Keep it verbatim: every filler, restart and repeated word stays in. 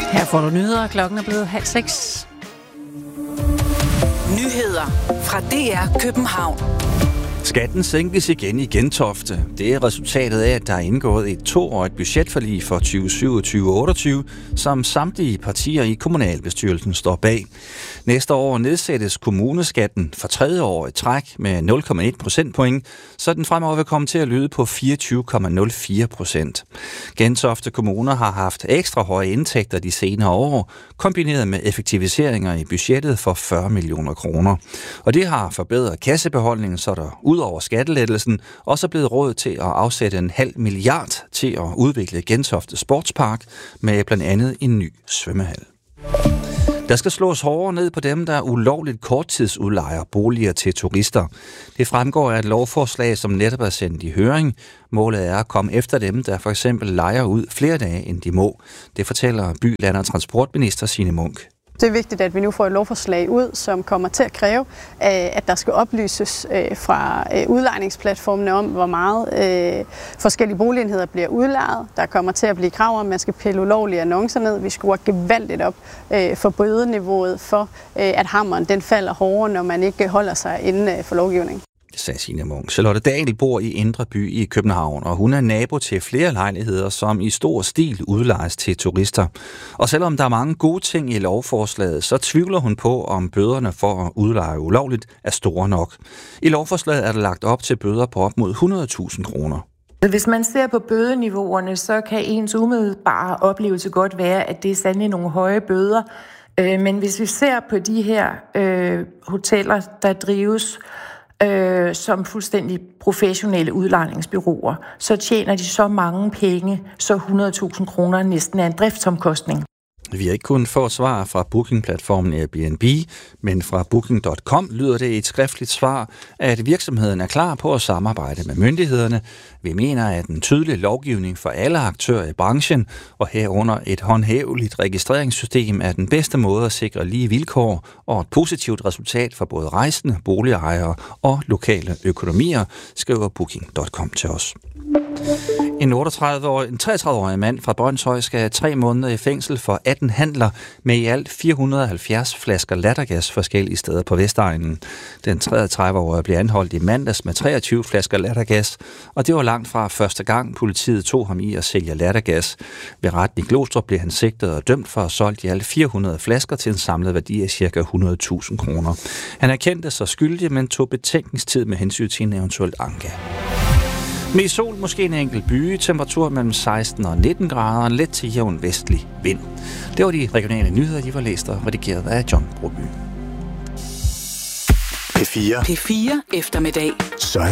Her får du nyheder. Klokken er blevet halv seks. Nyheder fra D R København. Skatten sænkes igen i Gentofte. Det er resultatet af, at der er indgået et toårigt budgetforlig for tyve syvogtyve til otteogtyve, som samtlige partier i kommunalbestyrelsen står bag. Næste år nedsættes kommuneskatten for tredje år i træk med nul komma en procentpoint, så den fremover vil komme til at lyde på fireogtyve komma nul fire procent. Gentofte Kommune har haft ekstra høje indtægter de senere år, kombineret med effektiviseringer i budgettet for fyrre millioner kroner. Og det har forbedret kassebeholdningen, så der ud over skattelettelsen også er blevet råd til at afsætte en halv milliard til at udvikle Gentofte Sportspark med blandt andet en ny svømmehal. Der skal slås hårdere ned på dem, der ulovligt korttidsudlejer boliger til turister. Det fremgår af et lovforslag, som netop er sendt i høring. Målet er at komme efter dem, der for eksempel lejer ud flere dage, end de må. Det fortæller by-, land- og transportminister Signe Munk. Det er vigtigt, at vi nu får et lovforslag ud, som kommer til at kræve, at der skal oplyses fra udlejningsplatformene om, hvor meget forskellige boligenheder bliver udlejet. Der kommer til at blive krav om, at man skal pille ulovlige annoncer ned. Vi skruer gevaldigt op for bødeniveauet for, at hammeren den falder hårdere, når man ikke holder sig inden for lovgivningen. Sagde Signe Munk. Charlotte Dahl bor i Indre By i København, og hun er nabo til flere lejligheder, som i stor stil udlejes til turister. Og selvom der er mange gode ting i lovforslaget, så tvivler hun på, om bøderne for at udleje ulovligt er store nok. I lovforslaget er der lagt op til bøder på op mod hundrede tusind kroner. Hvis man ser på bødeniveauerne, så kan ens umiddelbare oplevelse godt være, at det er sandelig nogle høje bøder. Men hvis vi ser på de her øh, hoteller, der drives Øh, som fuldstændig professionelle udlejningsbureauer, så tjener de så mange penge, så hundrede tusind kroner næsten er en driftsomkostning. Vi har ikke kun fået svar fra booking-platformen Airbnb, men fra booking punktum com lyder det i et skriftligt svar, at virksomheden er klar på at samarbejde med myndighederne. Vi mener, at en tydelig lovgivning for alle aktører i branchen, og herunder et håndhæveligt registreringssystem, er den bedste måde at sikre lige vilkår og et positivt resultat for både rejsende, boligejere og lokale økonomier, skriver booking punktum com til os. En otteogtredive-årig, en treogtredive-årig mand fra Brønshøj skal have tre måneder i fængsel for atten handler med i alt fire hundrede og halvfjerds flasker lattergas forskellige steder på Vestegnen. Den treogtredive-årige blev anholdt i mandags med treogtyve flasker lattergas, og det var langt fra første gang politiet tog ham i at sælge lattergas. Ved retten i Glostrup blev han sigtet og dømt for at have solgt i alt fire hundrede flasker til en samlet værdi af ca. hundrede tusind kroner. Han erkendte sig skyldig, men tog betænkningstid med hensyn til en eventuelt anke. Med sol måske en enkelt by, temperatur mellem seksten og nitten grader og en let til jævn vestlig vind. Det var de regionale nyheder, de var læst og redigeret af John Broby. P fire. P fire eftermiddag. Så